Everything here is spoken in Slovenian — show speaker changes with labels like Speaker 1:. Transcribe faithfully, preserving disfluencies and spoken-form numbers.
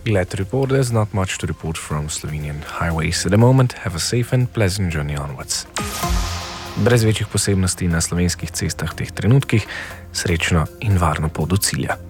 Speaker 1: Glad to report there's not much to report from Slovenian highways at the moment. Have a safe and pleasant journey onwards. Brez večjih posebnosti na slovenskih cestah v teh trenutkih, srečno in varno pot do cilja.